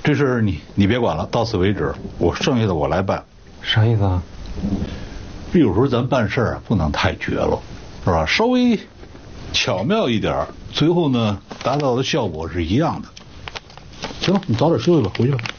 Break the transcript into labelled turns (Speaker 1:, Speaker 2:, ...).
Speaker 1: 这事你别管了，到此为止，我剩下的我来办。
Speaker 2: 啥意思啊？
Speaker 1: 这有时候咱办事啊不能太绝了，是吧？稍微巧妙一点，最后呢达到的效果是一样的。行，你早点休息吧，回去吧。